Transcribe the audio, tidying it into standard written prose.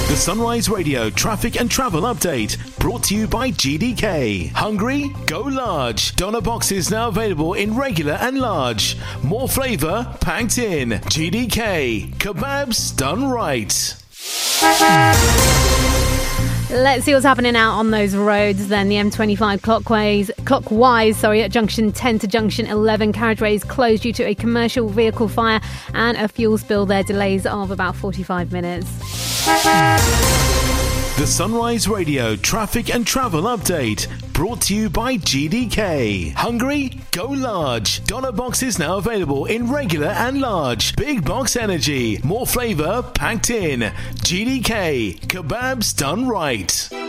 The Sunrise Radio traffic and travel update brought to you by GDK. Hungry? Go large. Doner boxes now available in regular and large. More flavour packed in. GDK. Kebabs done right. Let's see what's happening out on those roads then. The M25 clockwise, at junction 10 to junction 11. Carriageways closed due to a commercial vehicle fire and a fuel spill there. Delays of about 45 minutes. The Sunrise Radio traffic and travel update brought to you by GDK. Hungry? Go large. Doner boxes now available in regular and large. Big box energy. More flavour packed in. GDK. Kebabs done right.